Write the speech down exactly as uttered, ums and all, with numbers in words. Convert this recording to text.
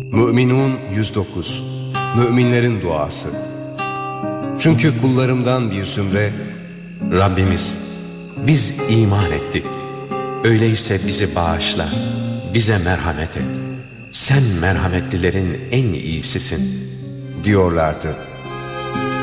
Mü'minun yüz dokuz. Müminlerin duası. Çünkü kullarımdan bir zümre, Rabbimiz, biz iman ettik. Öyleyse bizi bağışla, bize merhamet et. Sen merhametlilerin en iyisisin diyorlardı.